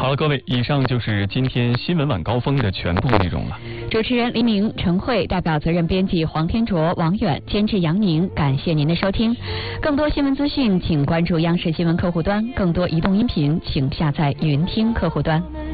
好了，各位，以上就是今天新闻晚高峰的全部内容了。 主持人黎明、陈慧，代表责任编辑黄天卓、王远，监制杨宁，感谢您的收听。更多新闻资讯，请关注央视新闻客户端；更多移动音频，请下载云听客户端。